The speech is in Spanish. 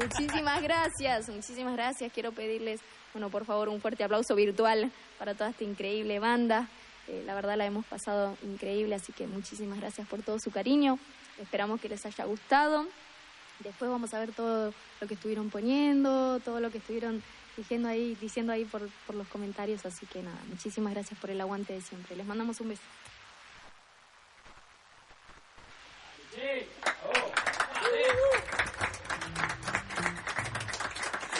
Muchísimas gracias. Quiero pedirles, bueno, por favor, un fuerte aplauso virtual para toda esta increíble banda. La verdad la hemos pasado increíble, así que muchísimas gracias por todo su cariño. Esperamos que les haya gustado. Después vamos a ver todo lo que estuvieron poniendo, todo lo que estuvieron diciendo ahí por los comentarios. Así que nada, muchísimas gracias por el aguante de siempre. Les mandamos un beso. Sí.